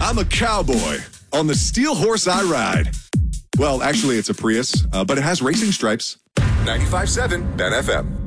I'm a cowboy. On the steel horse I ride. Well, actually, it's a Prius, but it has racing stripes. 95.7 Ben FM.